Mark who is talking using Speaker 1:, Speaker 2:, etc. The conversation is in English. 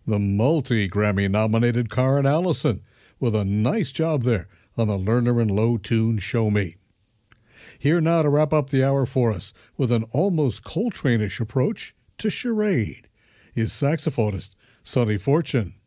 Speaker 1: the multi-Grammy-nominated Karen Allison, with a nice job there on the Lerner and Lowe tune Show Me. Here now to wrap up the hour for us with an almost Coltrane-ish approach to Charade is saxophonist Sonny Fortune.